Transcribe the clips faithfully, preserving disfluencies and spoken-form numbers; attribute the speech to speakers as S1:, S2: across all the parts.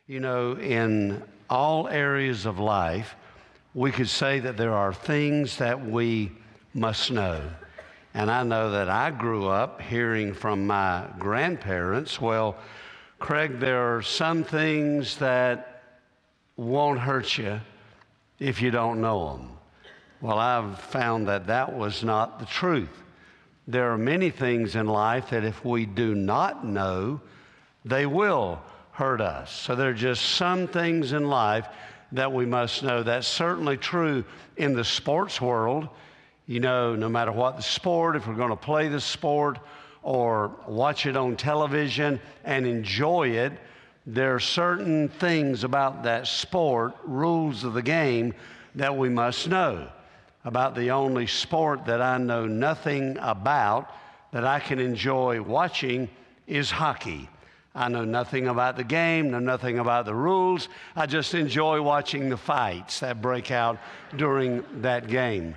S1: You know, in all areas of life, we could say that there are things that we must know. And I know that I grew up hearing from my grandparents, well, Craig, there are some things that won't hurt you if you don't know them. Well, I've found that that was not the truth. There are many things in life that if we do not know, they will hurt us. So there are just some things in life that we must know. That's certainly true in the sports world. You know, no matter what the sport, if we're going to play the sport or watch it on television and enjoy it, there are certain things about that sport, rules of the game, that we must know. About the only sport that I know nothing about that I can enjoy watching is hockey. I know nothing about the game, know nothing about the rules. I just enjoy watching the fights that break out during that game.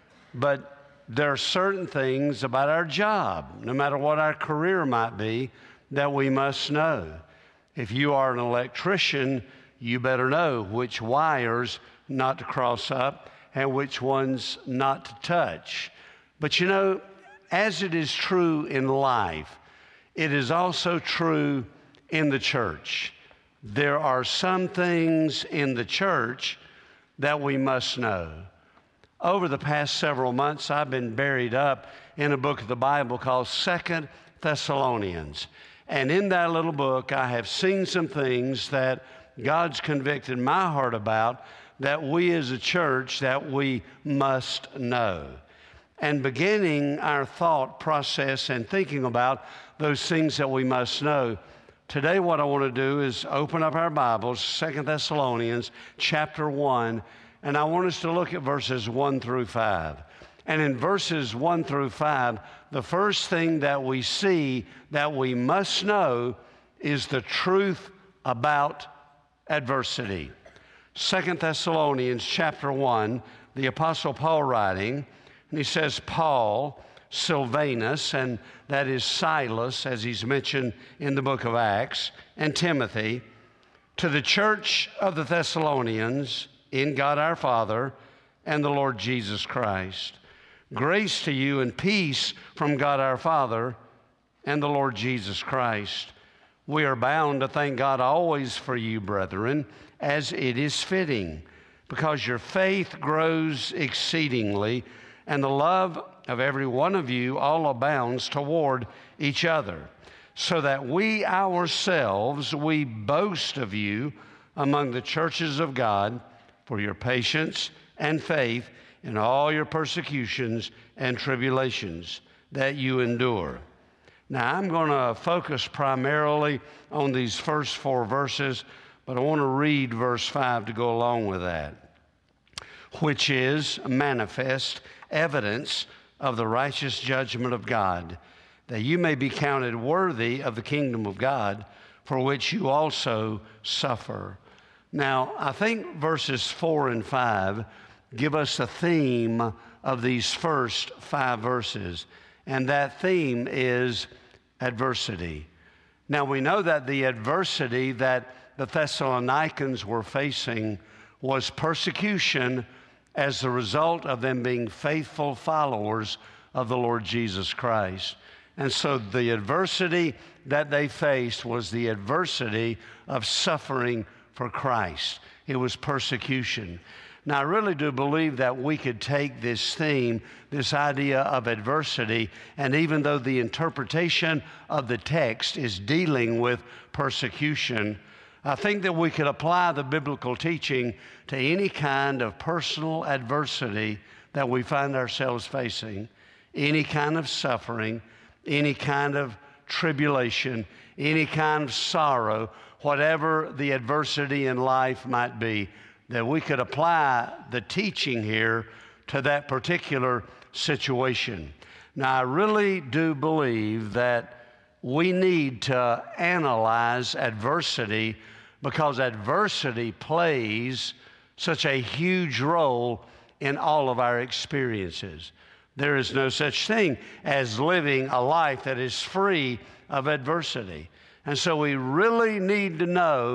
S1: But there are certain things about our job, no matter what our career might be, that we must know. If you are an electrician, you better know which wires not to cross up and which ones not to touch. But you know, as it is true in life, it is also true in the church. There are some things in the church that we must know. Over the past several months, I've been buried up in a book of the Bible called Second Thessalonians. And in that little book, I have seen some things that God's convicted my heart about that we as a church that we must know. And beginning our thought process and thinking about those things that we must know, today what I want to do is open up our Bibles, Second Thessalonians chapter one, and I want us to look at verses one through five. And in verses one through five, the first thing that we see that we must know is the truth about adversity. Second Thessalonians chapter one, the Apostle Paul writing, and he says, Paul, Silvanus, and that is Silas, as he's mentioned in the book of Acts, and Timothy, to the church of the Thessalonians in God our Father and the Lord Jesus Christ. Grace to you and peace from God our Father and the Lord Jesus Christ. We are bound to thank God always for you, brethren, as it is fitting, because your faith grows exceedingly, and the love of every one of you all abounds toward each other, so that we ourselves, we boast of you among the churches of God for your patience and faith in all your persecutions and tribulations that you endure. Now, I'm going to focus primarily on these first four verses, but I want to read verse five to go along with that, which is manifest evidence of the righteous judgment of God, that you may be counted worthy of the kingdom of God, for which you also suffer. Now, I think verses four and five give us a theme of these first five verses, and that theme is adversity. Now, we know that the adversity that the Thessalonians were facing was persecution as the result of them being faithful followers of the Lord Jesus Christ. And so the adversity that they faced was the adversity of suffering for Christ. It was persecution. Now, I really do believe that we could take this theme, this idea of adversity, and even though the interpretation of the text is dealing with persecution, I think that we could apply the biblical teaching to any kind of personal adversity that we find ourselves facing, any kind of suffering, any kind of tribulation, any kind of sorrow, whatever the adversity in life might be, that we could apply the teaching here to that particular situation. Now, I really do believe that we need to analyze adversity because adversity plays such a huge role in all of our experiences. There is no such thing as living a life that is free of adversity. And so we really need to know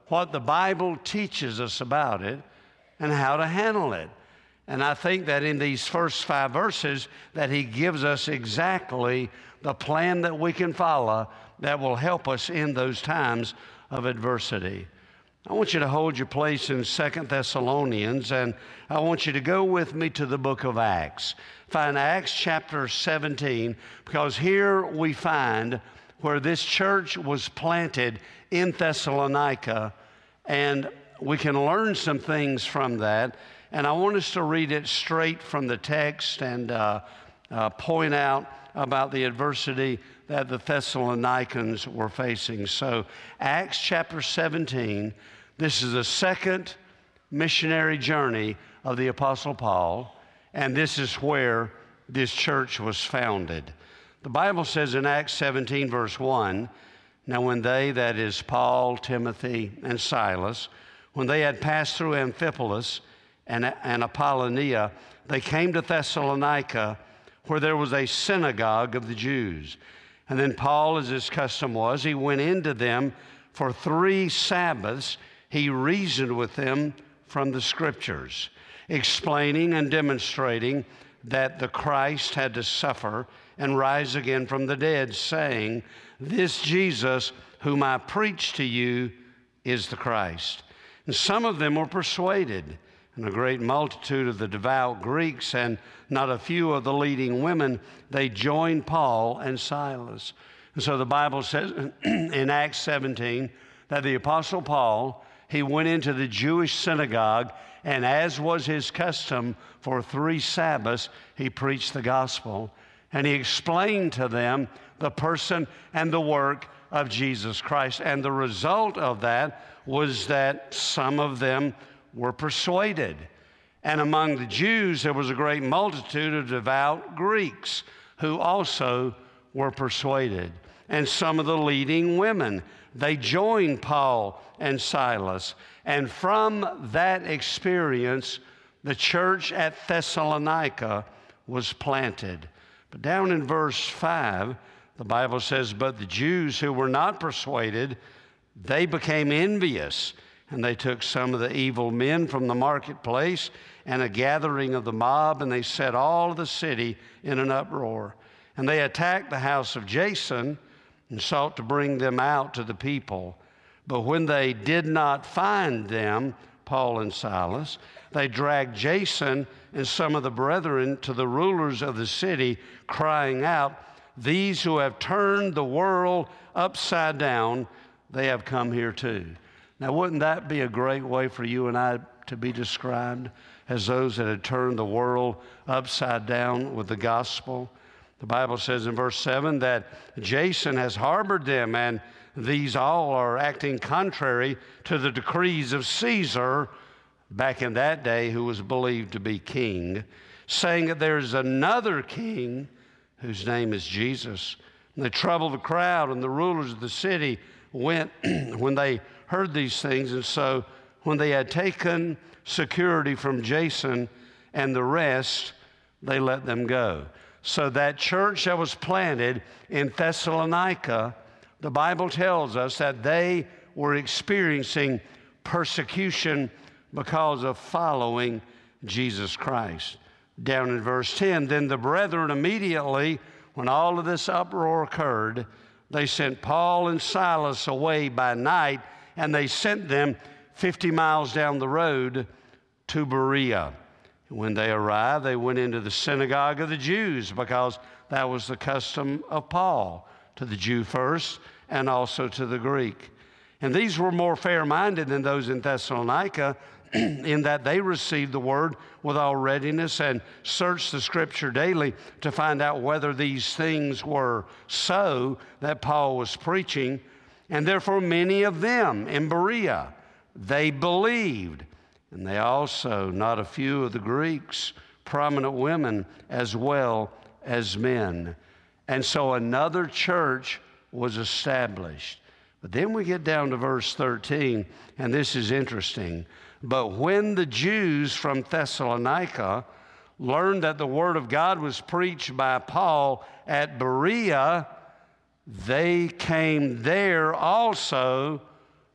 S1: what the Bible teaches us about it and how to handle it. And I think that in these first five verses that he gives us exactly the plan that we can follow that will help us in those times of adversity. I want you to hold your place in Second Thessalonians, and I want you to go with me to the book of Acts. Find Acts chapter seventeen, because here we find where this church was planted in Thessalonica, and we can learn some things from that. And I want us to read it straight from the text and uh, uh, point out about the adversity that the Thessalonians were facing. So Acts chapter seventeen, this is the second missionary journey of the Apostle Paul, and this is where this church was founded. The Bible says in Acts seventeen, verse one, now when they, that is Paul, Timothy, and Silas, when they had passed through Amphipolis and, and Apollonia, they came to Thessalonica, where there was a synagogue of the Jews. And then Paul, as his custom was, he went into them for three Sabbaths. He reasoned with them from the Scriptures, explaining and demonstrating that the Christ had to suffer and rise again from the dead, saying, this Jesus whom I preach to you is the Christ. And some of them were persuaded, and a great multitude of the devout Greeks and not a few of the leading women, they joined Paul and Silas. And so the Bible says in Acts seventeen that the Apostle Paul, he went into the Jewish synagogue, and as was his custom for three Sabbaths, he preached the gospel. And he explained to them the person and the work of Jesus Christ. And the result of that was that some of them were persuaded. And among the Jews, there was a great multitude of devout Greeks who also were persuaded. And some of the leading women, they joined Paul and Silas. And from that experience, the church at Thessalonica was planted. But down in verse five, the Bible says, but the Jews who were not persuaded, they became envious, and they took some of the evil men from the marketplace and a gathering of the mob, and they set all of the city in an uproar. And they attacked the house of Jason and sought to bring them out to the people. But when they did not find them, Paul and Silas, they dragged Jason and some of the brethren to the rulers of the city, crying out, these who have turned the world upside down, they have come here too. Now, wouldn't that be a great way for you and I to be described as those that had turned the world upside down with the gospel? The Bible says in verse seven that Jason has harbored them, and these all are acting contrary to the decrees of Caesar, back in that day, who was believed to be king, saying that there's another king whose name is Jesus. And they troubled the crowd, and the rulers of the city went when they heard these things. And so when they had taken security from Jason and the rest, they let them go. So that church that was planted in Thessalonica, the Bible tells us that they were experiencing persecution because of following Jesus Christ. Down in verse ten, then the brethren immediately, when all of this uproar occurred, they sent Paul and Silas away by night, and they sent them fifty miles down the road to Berea. When they arrived, they went into the synagogue of the Jews, because that was the custom of Paul, to the Jew first and also to the Greek. And these were more fair-minded than those in Thessalonica, in that they received the word with all readiness and searched the Scripture daily to find out whether these things were so that Paul was preaching. And therefore many of them in Berea, they believed. And they also, not a few of the Greeks, prominent women as well as men. And so another church was established. But then we get down to verse thirteen, and this is interesting. But when the Jews from Thessalonica learned that the word of God was preached by Paul at Berea, they came there also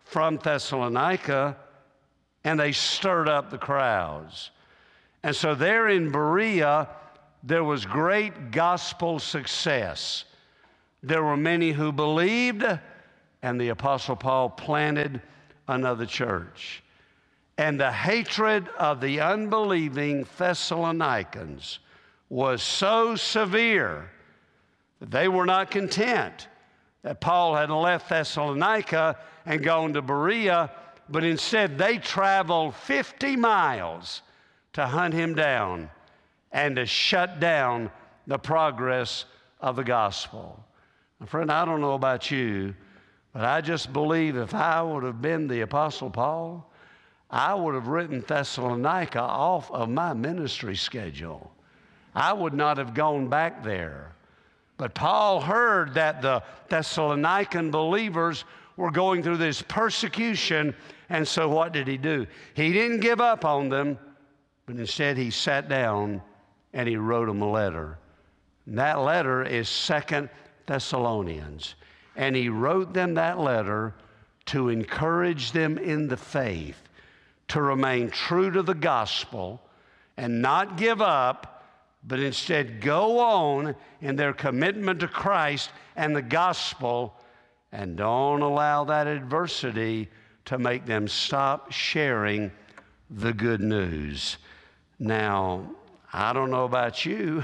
S1: from Thessalonica, and they stirred up the crowds. And so there in Berea, there was great gospel success. There were many who believed, and the Apostle Paul planted another church. And the hatred of the unbelieving Thessalonians was so severe that they were not content that Paul had left Thessalonica and gone to Berea, but instead they traveled fifty miles to hunt him down and to shut down the progress of the gospel. Now, friend, I don't know about you, but I just believe if I would have been the Apostle Paul, I would have written Thessalonica off of my ministry schedule. I would not have gone back there. But Paul heard that the Thessalonican believers were going through this persecution, and so what did he do? He didn't give up on them, but instead he sat down and he wrote them a letter. And that letter is Second Thessalonians. And he wrote them that letter to encourage them in the faith, to remain true to the gospel and not give up, but instead go on in their commitment to Christ and the gospel, and don't allow that adversity to make them stop sharing the good news. Now, I don't know about you,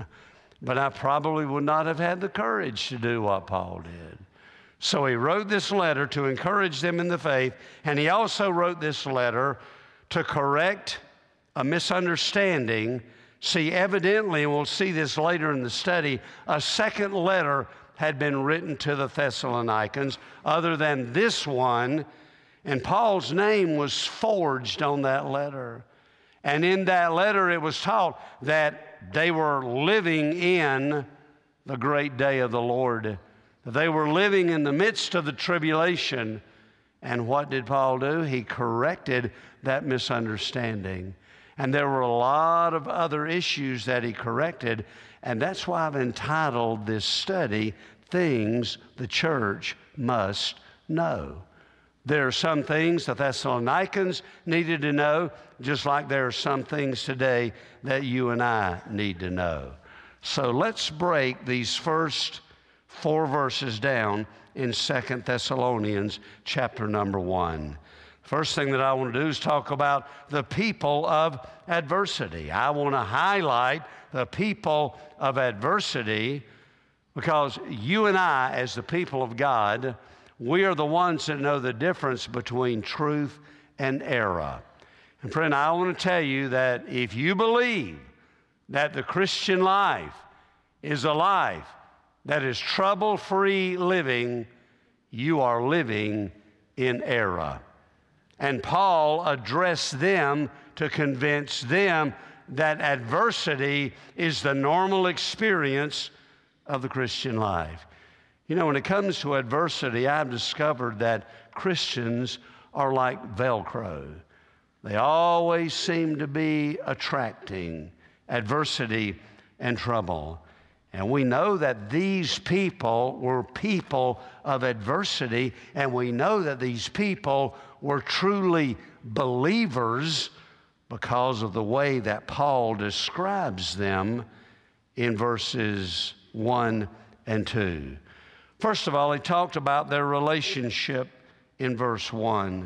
S1: but I probably would not have had the courage to do what Paul did. So he wrote this letter to encourage them in the faith, and he also wrote this letter to correct a misunderstanding. See, evidently, and we'll see this later in the study, a second letter had been written to the Thessalonians other than this one, and Paul's name was forged on that letter. And in that letter, it was taught that they were living in the great day of the Lord. They were living in the midst of the tribulation. And what did Paul do? He corrected that misunderstanding. And there were a lot of other issues that he corrected. And that's why I've entitled this study, Things the Church Must Know. There are some things the Thessalonians needed to know, just like there are some things today that you and I need to know. So let's break these first four verses down in Second Thessalonians chapter number one. First thing that I want to do is talk about the people of adversity. I want to highlight the people of adversity because you and I, as the people of God, we are the ones that know the difference between truth and error. And friend, I want to tell you that if you believe that the Christian life is a life that is trouble-free living, you are living in error. And Paul addressed them to convince them that adversity is the normal experience of the Christian life. You know, when it comes to adversity, I've discovered that Christians are like Velcro. They always seem to be attracting adversity and trouble. And we know that these people were people of adversity, and we know that these people were truly believers because of the way that Paul describes them in verses one and two. First of all, he talked about their relationship in verse one.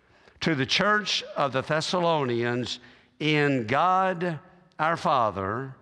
S1: To the church of the Thessalonians in God our Father,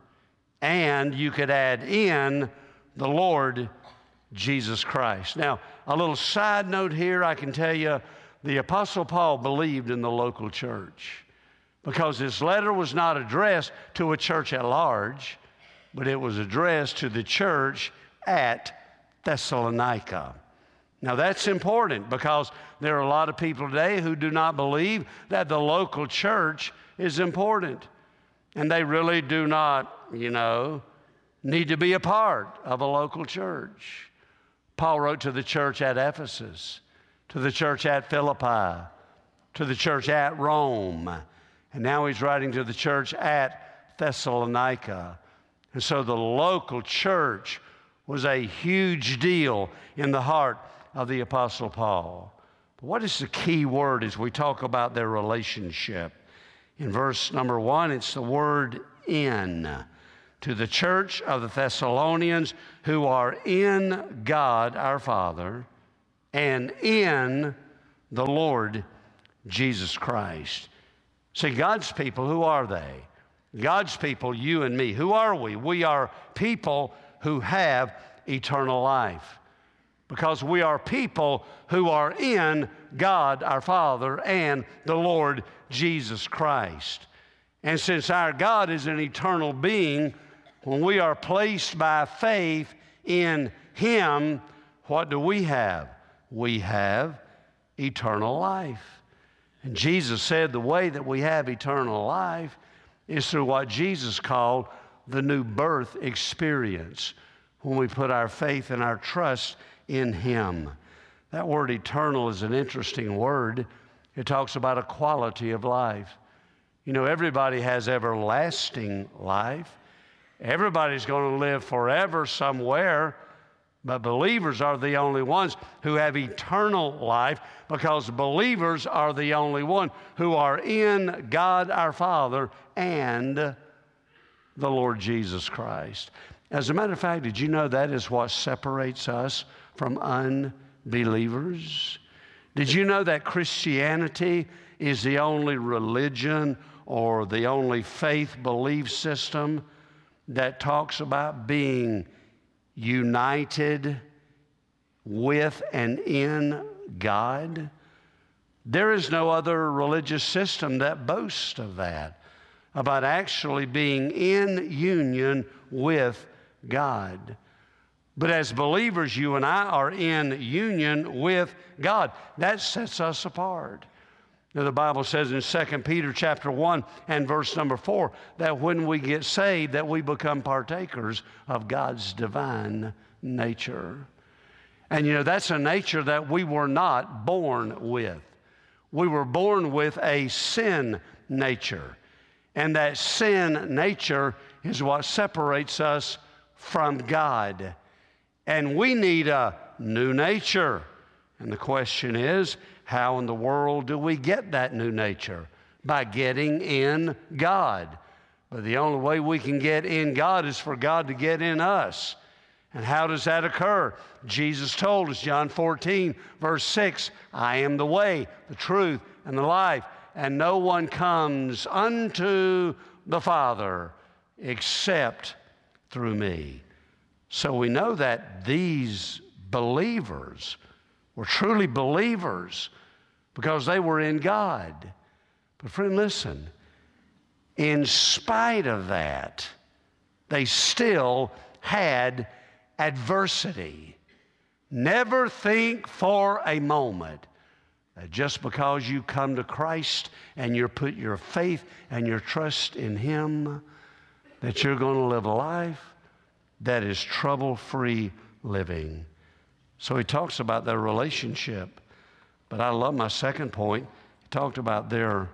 S1: and you could add in the Lord Jesus Christ. Now, a little side note here, I can tell you, the Apostle Paul believed in the local church because his letter was not addressed to a church at large, but it was addressed to the church at Thessalonica. Now that's important because there are a lot of people today who do not believe that the local church is important. And they really do not, you know, need to be a part of a local church. Paul wrote to the church at Ephesus, to the church at Philippi, to the church at Rome, and now he's writing to the church at Thessalonica. And so the local church was a huge deal in the heart of the Apostle Paul. But what is the key word as we talk about their relationship? In verse number one, it's the word in. To the church of the Thessalonians who are in God our Father and in the Lord Jesus Christ. See, God's people, who are they? God's people, you and me. Who are we? We are people who have eternal life, because we are people who are in God our Father and the Lord Jesus Christ. And since our God is an eternal being, when we are placed by faith in Him, what do we have? We have eternal life. And Jesus said the way that we have eternal life is through what Jesus called the new birth experience, when we put our faith and our trust in Him. That word eternal is an interesting word. It talks about a quality of life. You know, everybody has everlasting life. Everybody's going to live forever somewhere, but believers are the only ones who have eternal life, because believers are the only one who are in God our Father and the Lord Jesus Christ. As a matter of fact, did you know that is what separates us from unbelievers? Did you know that Christianity is the only religion or the only faith belief system that talks about being united with and in God? There is no other religious system that boasts of that, about actually being in union with God. But as believers, you and I are in union with God. That sets us apart. Now, the Bible says in Second Peter chapter one and verse number four that when we get saved, that we become partakers of God's divine nature. And you know, that's a nature that we were not born with. We were born with a sin nature. And that sin nature is what separates us from God. And we need a new nature. And the question is, how in the world do we get that new nature? By getting in God. But the only way we can get in God is for God to get in us. And how does that occur? Jesus told us, John fourteen, verse six, I am the way, the truth, and the life, and no one comes unto the Father except through me. So we know that these believers were truly believers because they were in God. But friend, listen, in spite of that, they still had adversity. Never think for a moment that just because you come to Christ and you put your faith and your trust in Him, that you're going to live a life that is trouble-free living. So he talks about their relationship. But I love my second point. He talked about their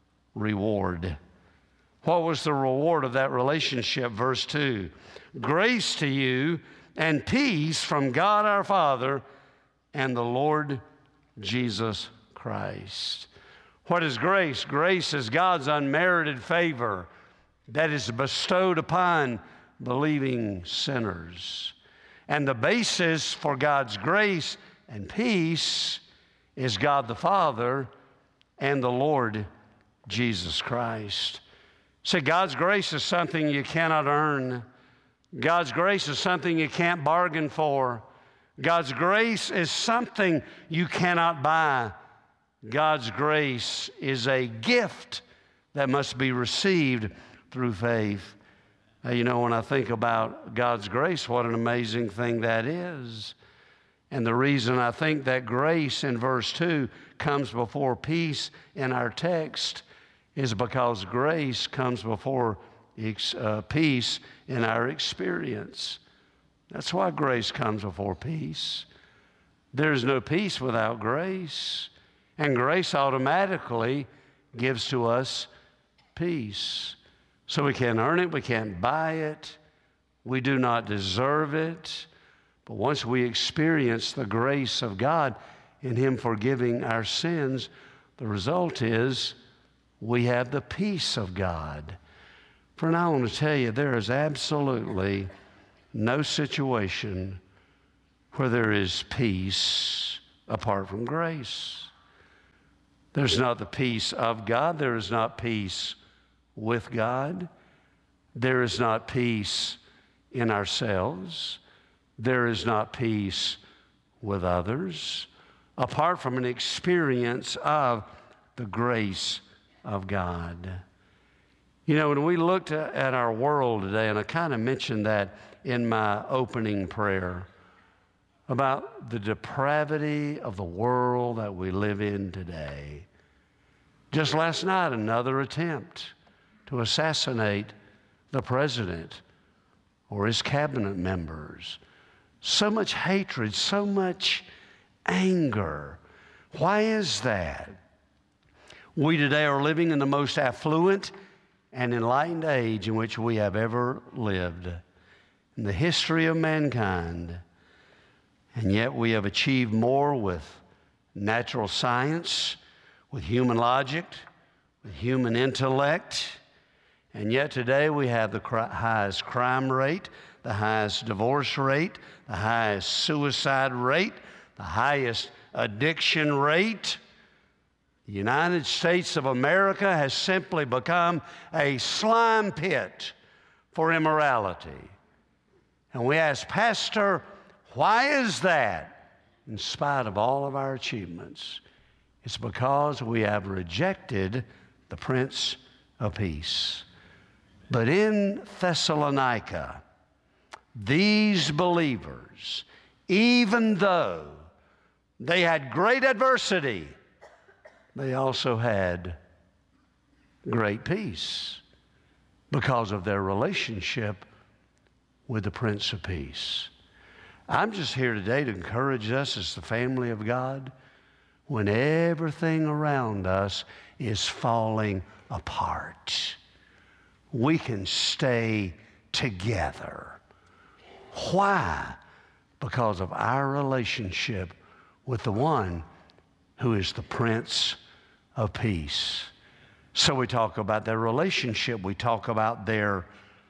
S1: reward. What was the reward of that relationship? Verse two, grace to you and peace from God our Father and the Lord Jesus Christ. What is grace? Grace is God's unmerited favor that is bestowed upon believing sinners. And the basis for God's grace and peace is God the Father and the Lord Jesus Christ. See, God's grace is something you cannot earn. God's grace is something you can't bargain for. God's grace is something you cannot buy. God's grace is a gift that must be received through faith. Now, you know, when I think about God's grace, what an amazing thing that is. And the reason I think that grace in verse two comes before peace in our text is because grace comes before uh, peace in our experience. That's why grace comes before peace. There's no peace without grace. And grace automatically gives to us peace. So we can't earn it, we can't buy it, we do not deserve it. But once we experience the grace of God, in Him forgiving our sins, the result is we have the peace of God. Friend, I want to tell you, there is absolutely no situation where there is peace apart from grace. There's not the peace of God. There is not peace with God. There is not peace in ourselves. There is not peace with others apart from an experience of the grace of God. You know, when we looked at our world today, and I kind of mentioned that in my opening prayer, about the depravity of the world that we live in today. Just last night, another attempt to assassinate the president or his cabinet members. So much hatred, so much anger. Why is that? We today are living in the most affluent and enlightened age in which we have ever lived in the history of mankind. And yet we have achieved more with natural science, with human logic, with human intellect. And yet today we have the highest crime rate, the highest divorce rate, the highest suicide rate, the highest addiction rate. The United States of America has simply become a slime pit for immorality. And we ask, Pastor, why is that? In spite of all of our achievements, it's because we have rejected the Prince of Peace. But in Thessalonica, these believers, even though they had great adversity, they also had great peace because of their relationship with the Prince of Peace. I'm just here today to encourage us as the family of God when everything around us is falling apart. We can stay together. Why? Because of our relationship with the one who is the Prince of Peace. So we talk about their relationship. We talk about their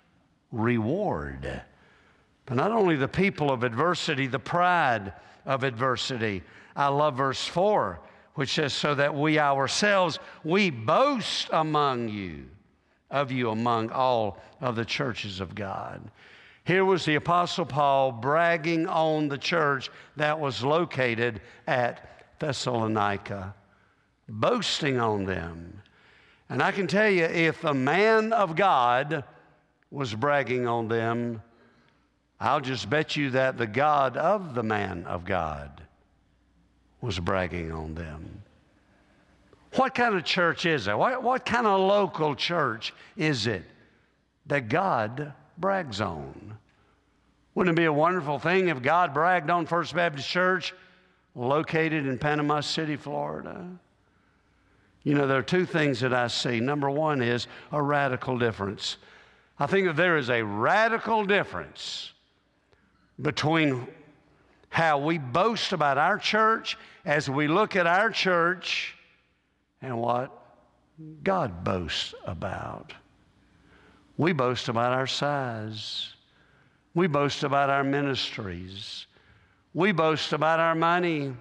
S1: reward. But not only the people of adversity, the pride of adversity. I love verse four, which says, so that we ourselves, we boast among you, of you among all of the churches of God. Here was the Apostle Paul bragging on the church that was located at Thessalonica, boasting on them. And I can tell you, if the man of God was bragging on them, I'll just bet you that the God of the man of God was bragging on them. What kind of church is it? What, what kind of local church is it that God brags on? Wouldn't it be a wonderful thing if God bragged on First Baptist Church located in Panama City, Florida? You know, there are two things that I see. Number one is a radical difference. I think that there is a radical difference between how we boast about our church as we look at our church and what God boasts about. We boast about our size. We boast about our ministries. We boast about our money.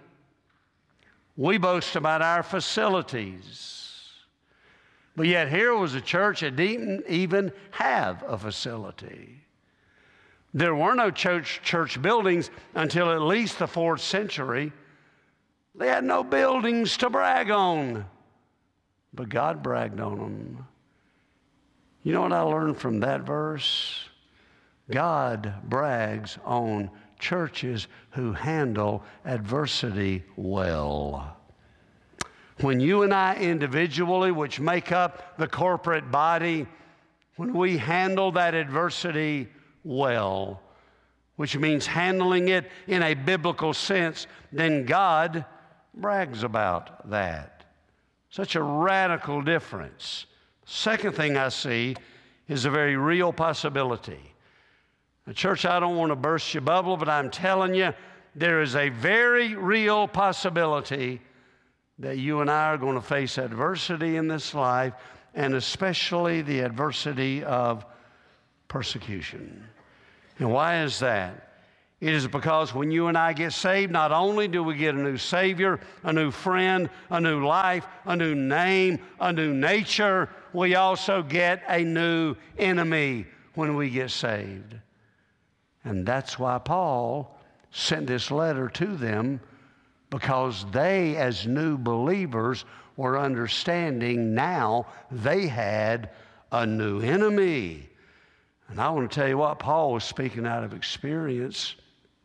S1: We boast about our facilities. But yet here was a church that didn't even have a facility. There were no church, church buildings until at least the fourth century. They had no buildings to brag on, but God bragged on them. You know what I learned from that verse? God brags on churches who handle adversity well. When you and I individually, which make up the corporate body, when we handle that adversity well, which means handling it in a biblical sense, then God brags about that. Such a radical difference. Second thing I see is a very real possibility. Now, church, I don't want to burst your bubble, but I'm telling you, there is a very real possibility that you and I are going to face adversity in this life, and especially the adversity of persecution. And why is that? It is because when you and I get saved, not only do we get a new Savior, a new friend, a new life, a new name, a new nature, we also get a new enemy when we get saved. And that's why Paul sent this letter to them, because they, as new believers, were understanding now they had a new enemy. And I want to tell you what, Paul was speaking out of experience.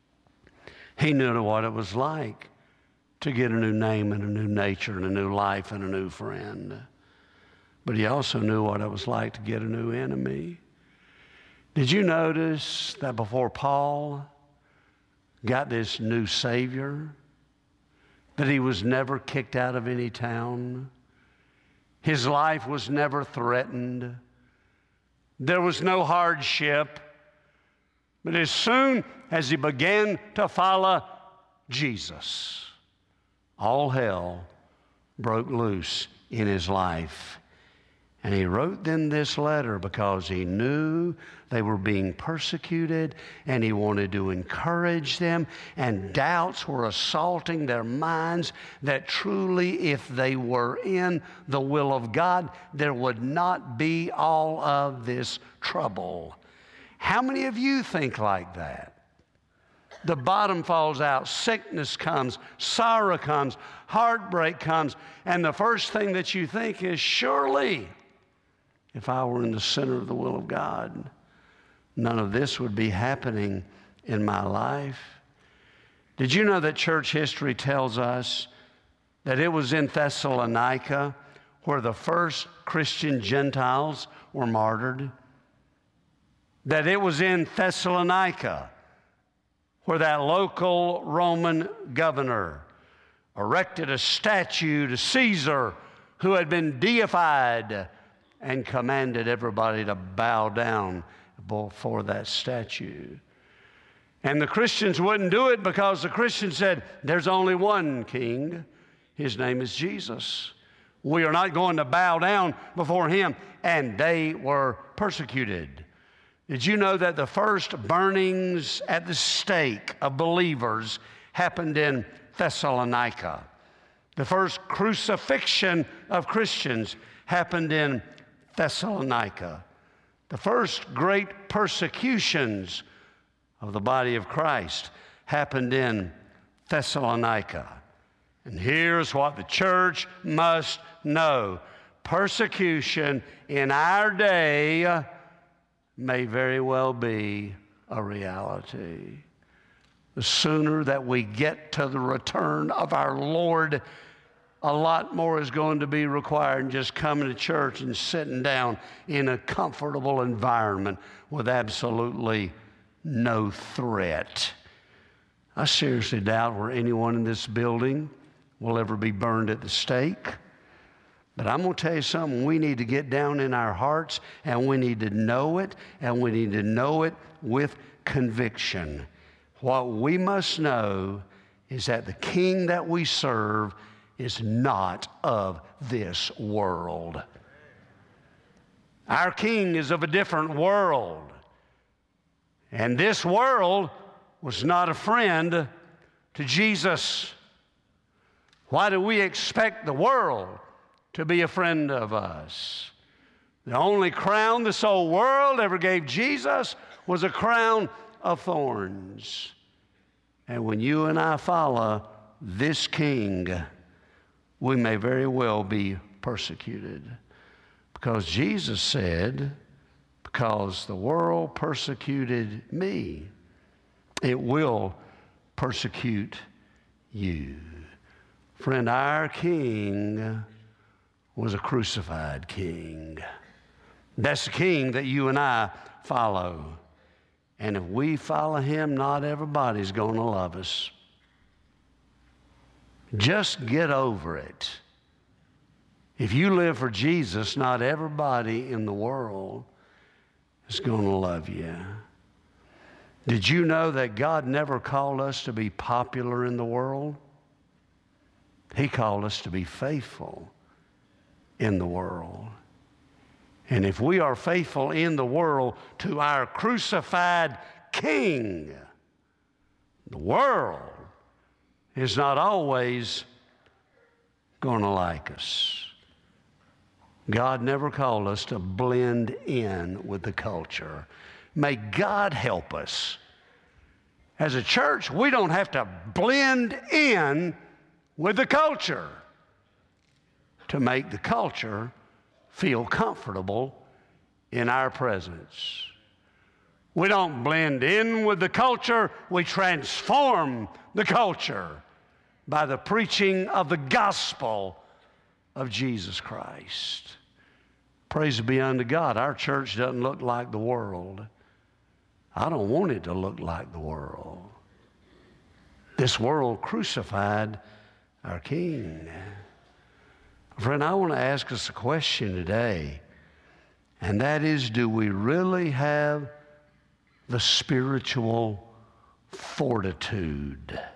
S1: He knew what it was like to get a new name and a new nature and a new life and a new friend. But he also knew what it was like to get a new enemy. Did you notice that before Paul got this new Savior, that he was never kicked out of any town? His life was never threatened. There was no hardship. But as soon as he began to follow Jesus, all hell broke loose in his life. And he wrote them this letter because he knew they were being persecuted, and he wanted to encourage them, and doubts were assaulting their minds that truly, if they were in the will of God, there would not be all of this trouble. How many of you think like that? The bottom falls out, sickness comes, sorrow comes, heartbreak comes, and the first thing that you think is, surely, if I were in the center of the will of God, none of this would be happening in my life. Did you know that church history tells us that it was in Thessalonica where the first Christian Gentiles were martyred? That it was in Thessalonica where that local Roman governor erected a statue to Caesar, who had been deified, and commanded everybody to bow down before that statue. And the Christians wouldn't do it because the Christians said, there's only one king. His name is Jesus. We are not going to bow down before him. And they were persecuted. Did you know that the first burnings at the stake of believers happened in Thessalonica? The first crucifixion of Christians happened in Thessalonica. The first great persecutions of the body of Christ happened in Thessalonica. And here's what the church must know. Persecution in our day may very well be a reality. The sooner that we get to the return of our Lord, a lot more is going to be required than just coming to church and sitting down in a comfortable environment with absolutely no threat. I seriously doubt where anyone in this building will ever be burned at the stake. But I'm going to tell you something. We need to get down in our hearts, and we need to know it, and we need to know it with conviction. What we must know is that the King that we serve is not of this world. Our King is of a different world. And this world was not a friend to Jesus. Why do we expect the world to be a friend of us? The only crown this old world ever gave Jesus was a crown of thorns. And when you and I follow this King, we may very well be persecuted. Because Jesus said, because the world persecuted me, it will persecute you. Friend, our King was a crucified king. That's the King that you and I follow. And if we follow him, not everybody's going to love us. Just get over it. If you live for Jesus, not everybody in the world is going to love you. Did you know that God never called us to be popular in the world? He called us to be faithful in the world. And if we are faithful in the world to our crucified King, the world is not always going to like us. God never called us to blend in with the culture. May God help us. As a church, we don't have to blend in with the culture to make the culture feel comfortable in our presence. We don't blend in with the culture, we transform the culture by the preaching of the gospel of Jesus Christ. Praise be unto God. Our church doesn't look like the world. I don't want it to look like the world. This world crucified our King. Friend, I want to ask us a question today, and that is, do we really have the spiritual fortitude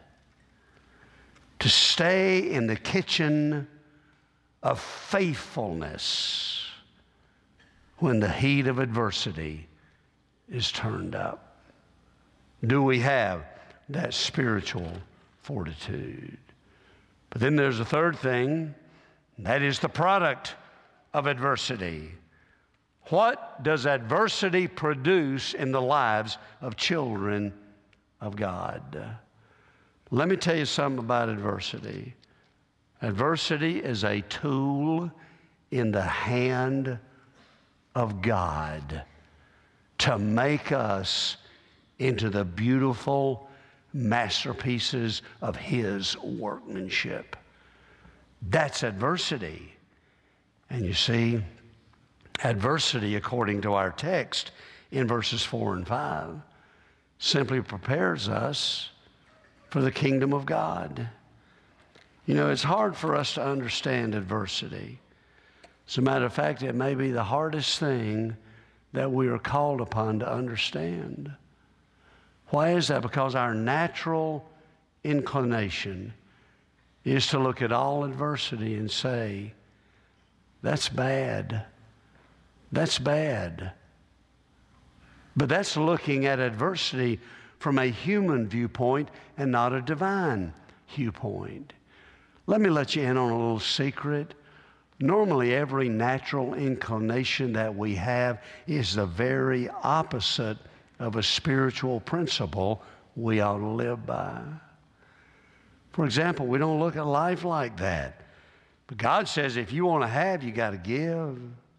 S1: to stay in the kitchen of faithfulness when the heat of adversity is turned up? Do we have that spiritual fortitude? But then there's a third thing, and that is the product of adversity. What does adversity produce in the lives of children of God? Let me tell you something about adversity. Adversity is a tool in the hand of God to make us into the beautiful masterpieces of His workmanship. That's adversity. And you see, adversity, according to our text in verses four and five, simply prepares us for the kingdom of God. You know, it's hard for us to understand adversity. As a matter of fact, it may be the hardest thing that we are called upon to understand. Why is that? Because our natural inclination is to look at all adversity and say, that's bad. That's bad. But that's looking at adversity from a human viewpoint and not a divine viewpoint. Let me let you in on a little secret. Normally, every natural inclination that we have is the very opposite of a spiritual principle we ought to live by. For example, we don't look at life like that. But God says if you want to have, you got to give.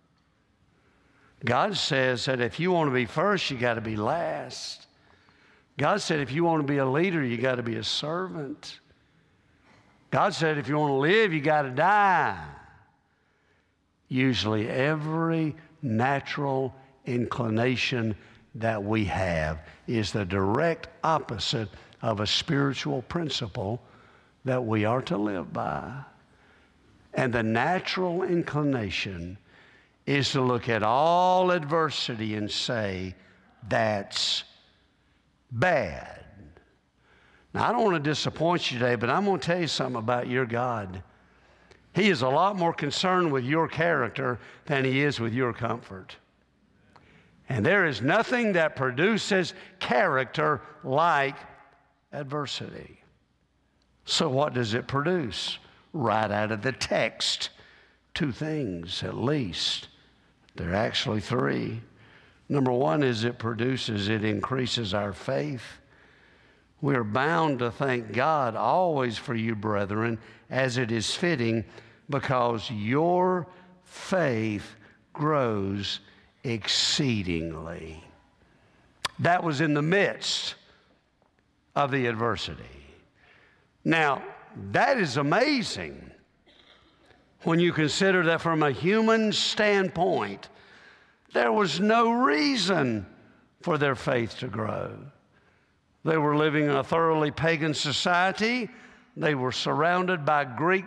S1: God says that if you want to be first, you got to be last. God said if you want to be a leader, you got to be a servant. God said if you want to live, you got to die. Usually every natural inclination that we have is the direct opposite of a spiritual principle that we are to live by. And the natural inclination is to look at all adversity and say, that's bad. Now, I don't want to disappoint you today, but I'm going to tell you something about your God. He is a lot more concerned with your character than He is with your comfort. And there is nothing that produces character like adversity. So what does it produce? Right out of the text, two things at least. There are actually three. Number one is it produces, it increases our faith. We are bound to thank God always for you, brethren, as it is fitting, because your faith grows exceedingly. That was in the midst of the adversity. Now, that is amazing when you consider that from a human standpoint, there was no reason for their faith to grow. They were living in a thoroughly pagan society. They were surrounded by Greek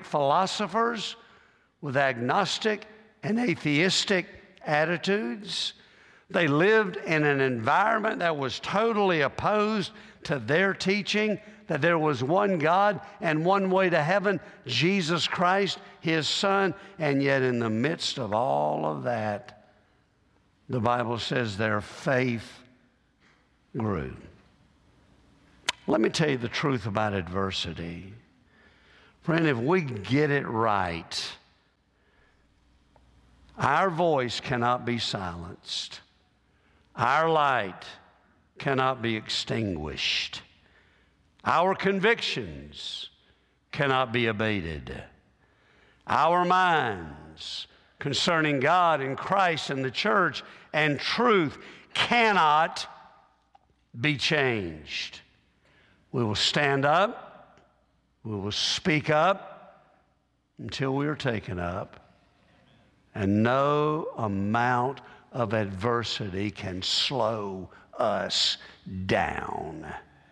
S1: philosophers with agnostic and atheistic attitudes. They lived in an environment that was totally opposed to their teaching, that there was one God and one way to heaven, Jesus Christ, His Son. And yet in the midst of all of that, the Bible says their faith grew. Let me tell you the truth about adversity. Friend, if we get it right, our voice cannot be silenced. Our light cannot be extinguished. Our convictions cannot be abated. Our minds concerning God and Christ and the church and truth cannot be changed. We will stand up. We will speak up until we are taken up. And no amount of adversity can slow us down.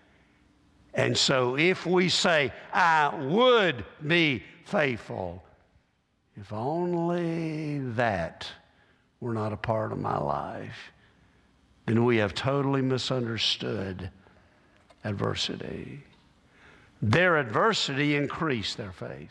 S1: And so if we say, I would be faithful, if only that were not a part of my life, then we have totally misunderstood adversity. Their adversity increased their faith.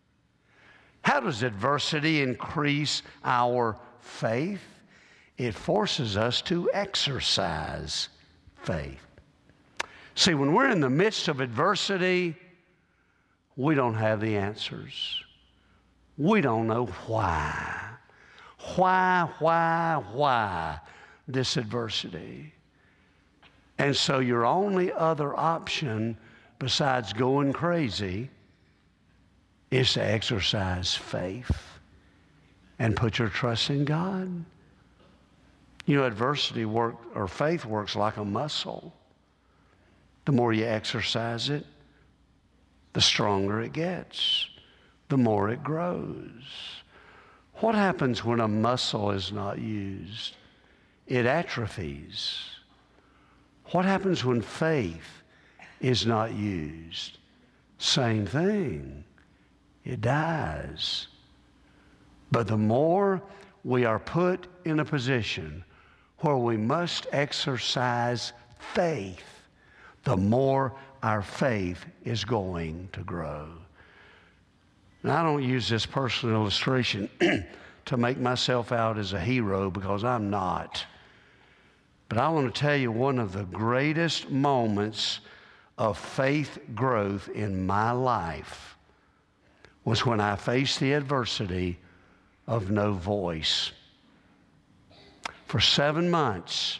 S1: How does adversity increase our faith? It forces us to exercise faith. See, when we're in the midst of adversity, we don't have the answers. We don't know why. Why, why, why this adversity? And so your only other option besides going crazy is to exercise faith and put your trust in God. You know, adversity work or faith works like a muscle. The more you exercise it, the stronger it gets, the more it grows. What happens when a muscle is not used? It atrophies. What happens when faith is not used? Same thing. It dies. But the more we are put in a position where we must exercise faith, the more our faith is going to grow. And I don't use this personal illustration to make myself out as a hero, because I'm not. But I want to tell you, one of the greatest moments of faith growth in my life was when I faced the adversity of no voice. For seven months,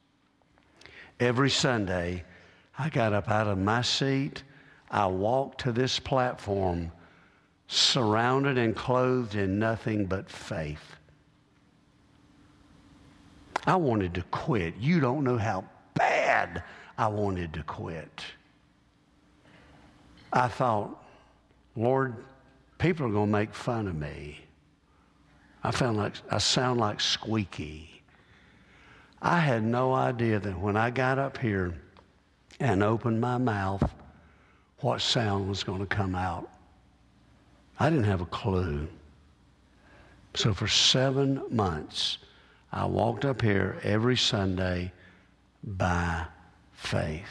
S1: every Sunday, I got up out of my seat. I walked to this platform, surrounded and clothed in nothing but faith. I wanted to quit. You don't know how bad I wanted to quit. I thought, Lord, people are going to make fun of me. I found like I sound like Squeaky. I had no idea that when I got up here and opened my mouth, what sound was going to come out. I didn't have a clue. So for seven months, I walked up here every Sunday by faith.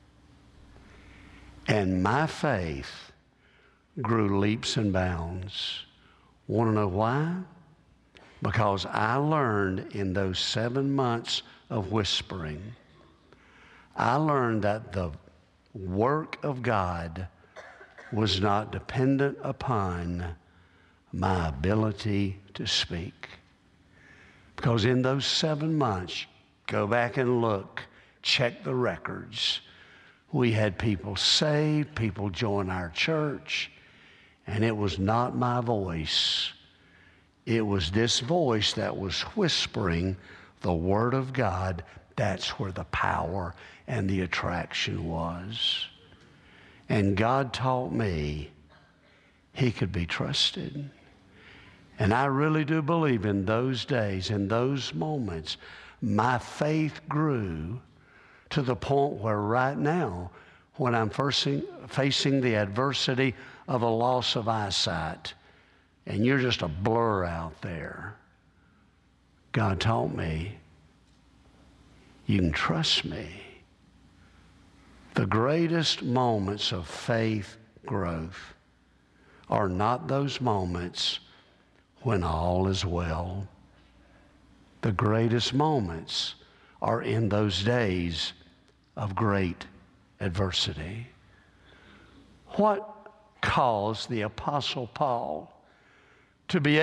S1: And my faith grew leaps and bounds. Want to know why? Because I learned in those seven months of whispering, I learned that the work of God was not dependent upon my ability to speak. Because in those seven months, go back and look, check the records. We had people saved, people join our church, and it was not my voice. It was this voice that was whispering the Word of God. That's where the power and the attraction was. And God taught me He could be trusted. And I really do believe in those days, in those moments, my faith grew to the point where right now, when I'm facing, facing the adversity of a loss of eyesight, and you're just a blur out there, God taught me You can trust me. The greatest moments of faith growth are not those moments when all is well. The greatest moments are in those days of great adversity. What caused the Apostle Paul to be